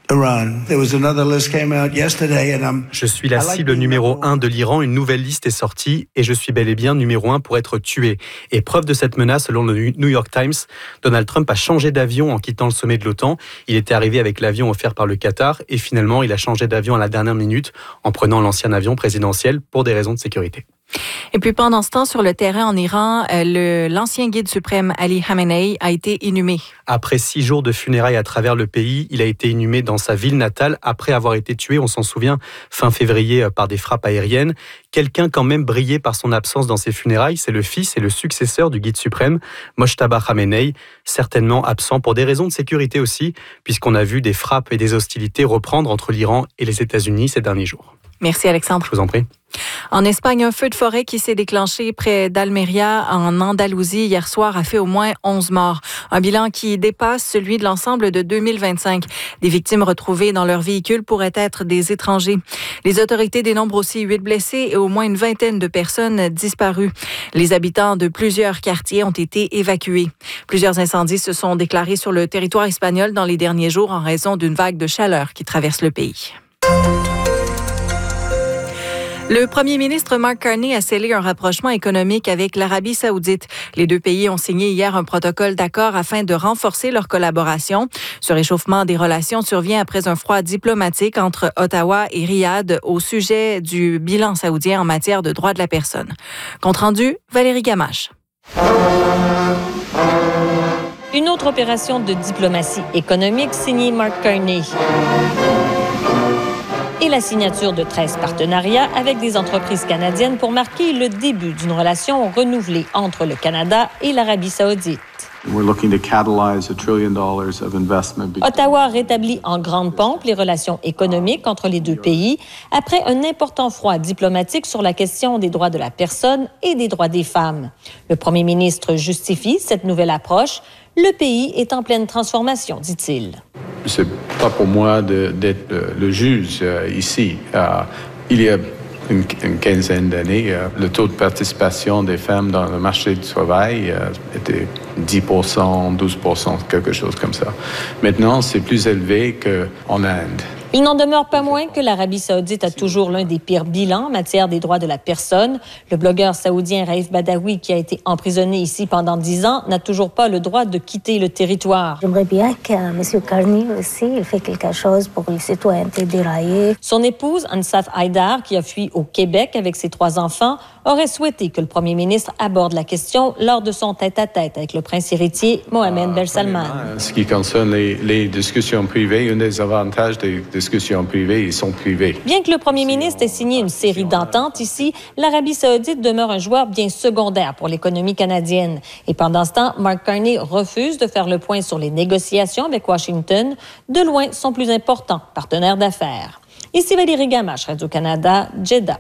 Je suis la cible numéro 1 de l'Iran. Une nouvelle liste est sortie et je suis bel et bien numéro 1 pour être tué. Et preuve de cette menace, selon le New York Times, Donald Trump a changé d'avion en quittant le sommet de l'OTAN. Il était arrivé avec l'avion offert par le Qatar et finalement, il a changé d'avion à la dernière minute en prenant l'ancien avion présidentiel pour des raisons de sécurité. Et puis pendant ce temps, sur le terrain en Iran, l'ancien guide suprême Ali Khamenei a été inhumé. Après 6 jours de funérailles à travers le pays, il a été inhumé dans sa ville natale après avoir été tué, on s'en souvient, fin février par des frappes aériennes. Quelqu'un quand même brillé par son absence dans ses funérailles, c'est le fils et le successeur du guide suprême, Mojtaba Khamenei, certainement absent pour des raisons de sécurité aussi, puisqu'on a vu des frappes et des hostilités reprendre entre l'Iran et les États-Unis ces derniers jours. Merci Alexandre. Je vous en prie. En Espagne, un feu de forêt qui s'est déclenché près d'Almeria, en Andalousie, hier soir, a fait au moins 11 morts. Un bilan qui dépasse celui de l'ensemble de 2025. Des victimes retrouvées dans leur véhicule pourraient être des étrangers. Les autorités dénombrent aussi 8 blessés et au moins une vingtaine de personnes disparues. Les habitants de plusieurs quartiers ont été évacués. Plusieurs incendies se sont déclarés sur le territoire espagnol dans les derniers jours en raison d'une vague de chaleur qui traverse le pays. Le premier ministre Mark Carney a scellé un rapprochement économique avec l'Arabie saoudite. Les deux pays ont signé hier un protocole d'accord afin de renforcer leur collaboration. Ce réchauffement des relations survient après un froid diplomatique entre Ottawa et Riyad au sujet du bilan saoudien en matière de droits de la personne. Compte rendu, Valérie Gamache. Une autre opération de diplomatie économique signée Mark Carney. Et la signature de 13 partenariats avec des entreprises canadiennes pour marquer le début d'une relation renouvelée entre le Canada et l'Arabie saoudite. Ottawa rétablit en grande pompe les relations économiques entre les deux pays après un important froid diplomatique sur la question des droits de la personne et des droits des femmes. Le premier ministre justifie cette nouvelle approche. Le pays est en pleine transformation, dit-il. C'est pas pour moi d'être le juge ici. Il y a une quinzaine d'années, le taux de participation des femmes dans le marché du travail était 10%, 12%, quelque chose comme ça. Maintenant, c'est plus élevé qu'en Inde. Il n'en demeure pas moins que l'Arabie saoudite a toujours l'un des pires bilans en matière des droits de la personne. Le blogueur saoudien Raif Badawi, qui a été emprisonné ici pendant 10 ans, n'a toujours pas le droit de quitter le territoire. J'aimerais bien que M. Carney aussi, il fait quelque chose pour les citoyennetés déraillées. Son épouse, Ansaf Haïdar, qui a fui au Québec avec ses 3 enfants, aurait souhaité que le premier ministre aborde la question lors de son tête-à-tête avec le prince héritier Mohammed Ben Salman. Ce qui concerne les discussions privées, un des avantages des discussions privées, ils sont privés. Bien que le premier ministre ait signé une série d'ententes ici, l'Arabie saoudite demeure un joueur bien secondaire pour l'économie canadienne. Et pendant ce temps, Mark Carney refuse de faire le point sur les négociations avec Washington, de loin son plus important partenaire d'affaires. Ici Valérie Gamache, Radio-Canada, Jeddah.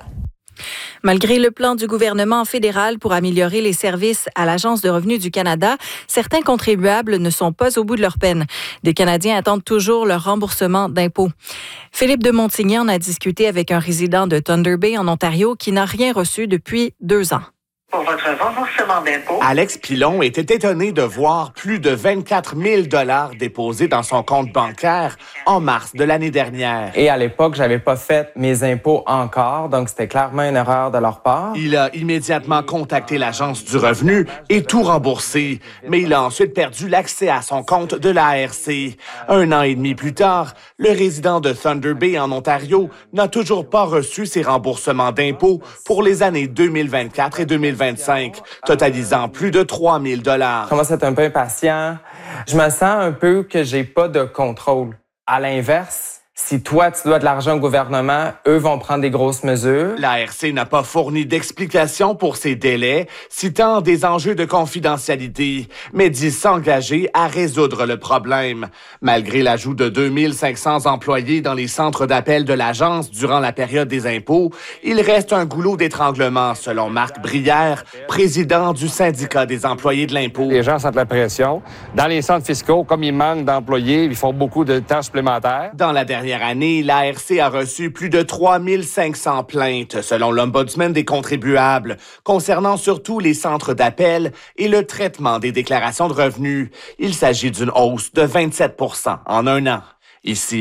Malgré le plan du gouvernement fédéral pour améliorer les services à l'Agence de revenus du Canada, certains contribuables ne sont pas au bout de leur peine. Des Canadiens attendent toujours leur remboursement d'impôts. Philippe de Montigny en a discuté avec un résident de Thunder Bay en Ontario qui n'a rien reçu depuis 2 ans. Pour votre remboursement d'impôts. Alex Pilon était étonné de voir plus de 24 000 $ déposés dans son compte bancaire en mars de l'année dernière. Et à l'époque, j'avais pas fait mes impôts encore, donc c'était clairement une erreur de leur part. Il a immédiatement contacté l'Agence du revenu et tout remboursé, mais il a ensuite perdu l'accès à son compte de l'ARC. 1 an et demi plus tard, le résident de Thunder Bay en Ontario n'a toujours pas reçu ses remboursements d'impôts pour les années 2024 et 2025, totalisant plus de 3 000 $. Je commence à être un peu impatient. Je me sens un peu que j'ai pas de contrôle. À l'inverse, si toi, tu dois de l'argent au gouvernement, eux vont prendre des grosses mesures. L'ARC n'a pas fourni d'explications pour ces délais, citant des enjeux de confidentialité, mais dit s'engager à résoudre le problème. Malgré l'ajout de 2500 employés dans les centres d'appel de l'agence durant la période des impôts, il reste un goulot d'étranglement, selon Marc Brière, président du syndicat des employés de l'impôt. Les gens sentent la pression. Dans les centres fiscaux, comme il manque d'employés, ils font beaucoup de tâches supplémentaires. Dans la dernière année, l'ARC a reçu plus de 3500 plaintes, selon l'Ombudsman des contribuables, concernant surtout les centres d'appel et le traitement des déclarations de revenus. Il s'agit d'une hausse de 27 % en 1 an. Ici,